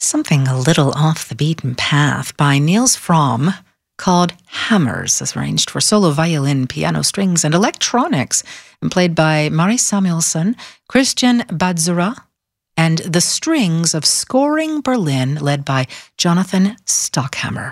Something a little off the beaten path by Niels Fromm called Hammers, is arranged for solo violin, piano, strings, and electronics, and played by Mari Samuelsson, Christian Badzura, and the strings of Scoring Berlin, led by Jonathan Stockhammer.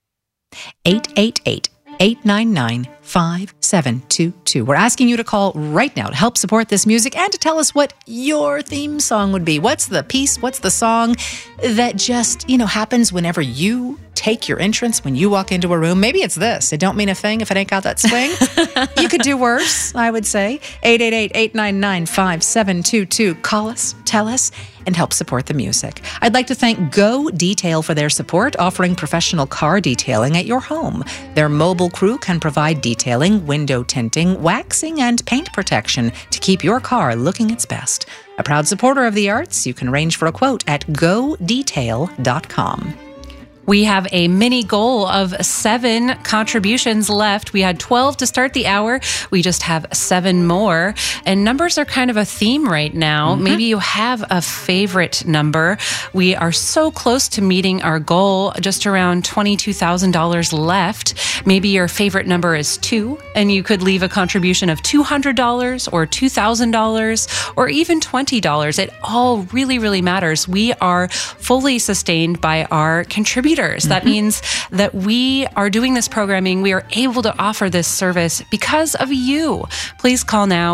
888-899-5722. We're asking you to call right now to help support this music and to tell us what your theme song would be. What's the piece, what's the song that just, happens whenever you take your entrance when you walk into a room? Maybe it's this. It don't mean a thing if it ain't got that swing. You could do worse, I would say. 888-899-5722. Call us, tell us, and help support the music. I'd like to thank Go Detail for their support, offering professional car detailing at your home. Their mobile crew can provide detailing, window tinting, waxing, and paint protection to keep your car looking its best. A proud supporter of the arts, you can arrange for a quote at godetail.com. We have a mini goal of 7 contributions left. We had 12 to start the hour. We just have 7 more. And numbers are kind of a theme right now. Mm-hmm. Maybe you have a favorite number. We are so close to meeting our goal, just around $22,000 left. Maybe your favorite number is 2, and you could leave a contribution of $200 or $2,000 or even $20. It all really, really matters. We are fully sustained by our contributors. That means that we are doing this programming. We are able to offer this service because of you. Please call now,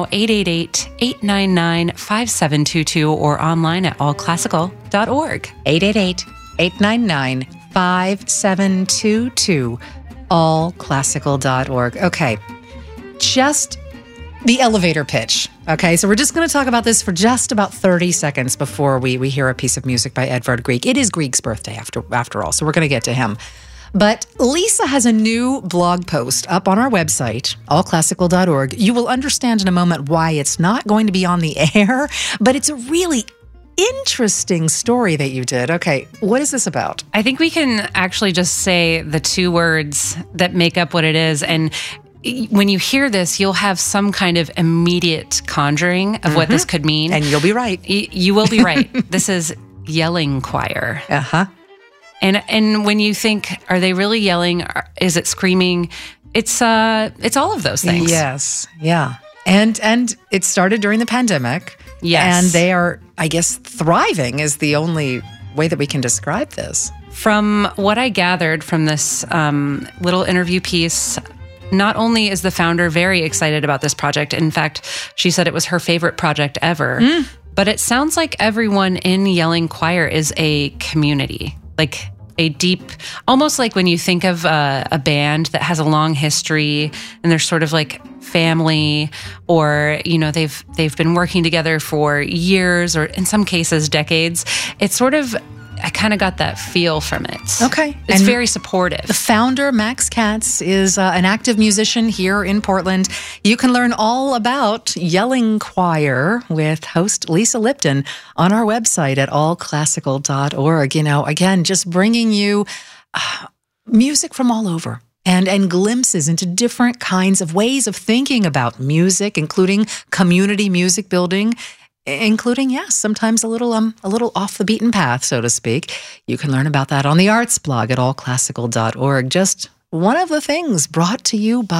888-899-5722 or online at allclassical.org. 888-899-5722, allclassical.org. Okay, just the elevator pitch. Okay, so we're just going to talk about this for just about 30 seconds before we hear a piece of music by Edvard Grieg. It is Grieg's birthday after all, so we're going to get to him. But Lisa has a new blog post up on our website, allclassical.org. You will understand in a moment why it's not going to be on the air, but it's a really interesting story that you did. Okay, what is this about? I think we can actually just say the 2 words that make up what it is, and when you hear this, you'll have some kind of immediate conjuring of what this could mean. And you'll be right. You will be right. This is yelling choir. Uh-huh. And when you think, are they really yelling? Is it screaming? It's all of those things. Yes. Yeah. And it started during the pandemic. Yes. And they are, I guess, thriving is the only way that we can describe this. From what I gathered from this little interview piece, not only is the founder very excited about this project, in fact, she said it was her favorite project ever, but it sounds like everyone in Yelling Choir is a community, like a deep, almost like when you think of a band that has a long history and they're sort of like family, or, they've been working together for years or in some cases decades. It's sort of, I kind of got that feel from it. Okay. It's very supportive. The founder, Max Katz, is an active musician here in Portland. You can learn all about Yelling Choir with host Lisa Lipton on our website at allclassical.org. Again, just bringing you music from all over. And glimpses into different kinds of ways of thinking about music, including community music building, including, yes, sometimes a little off the beaten path, so to speak. You can learn about that on the arts blog at allclassical.org. Just one of the things brought to you by